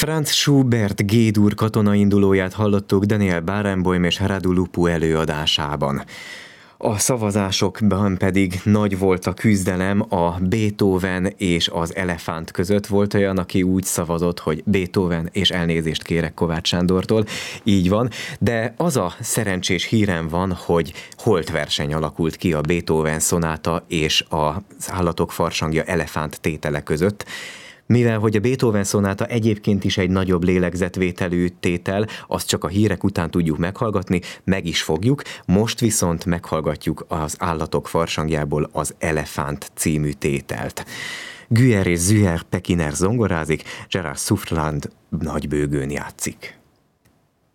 Franz Schubert G-dur katonaindulóját hallottuk Daniel Barenboim és Radu Lupu előadásában. A szavazásokban pedig nagy volt a küzdelem, a Beethoven és az elefánt között. Volt olyan, aki úgy szavazott, hogy Beethoven, és elnézést kérek Kovács Sándortól, így van, de az a szerencsés hírem van, hogy holtverseny alakult ki a Beethoven szonáta és az állatok farsangja elefánt tétele között. Mivel hogy a Beethoven szonáta egyébként is egy nagyobb lélegzetvételű tétel, azt csak a hírek után tudjuk meghallgatni, meg is fogjuk, most viszont meghallgatjuk az állatok farsangjából az Elefánt című tételt. Güer és Züher Pekiner zongorázik, Gerard Sutherland nagybőgőn játszik.